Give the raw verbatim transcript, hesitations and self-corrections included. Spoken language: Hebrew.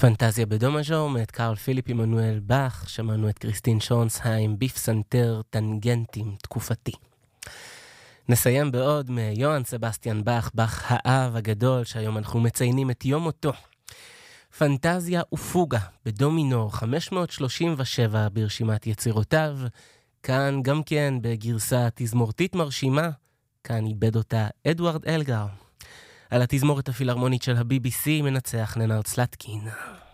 פנטזיה בדו מז'ור מאת קארל פיליפ עמנואל באך, שמענו את קריסטין שונסהיים בפסנתר טנגנטים תקופתי. נסיים בעוד מיוהאן סבסטיאן באך, באך האב הגדול, שהיום אנחנו מציינים את יום מותו. פנטזיה ופוגה בדו מינור חמש מאות שלושים ושבע ברשימת יצירותיו, כאן גם כן בגרסה תזמורתית מרשימה, כאן איבד אותה אדוארד אלגר. על התזמורת הפילהרמונית של ה-בי בי סי מנצח לנארד סלטקין.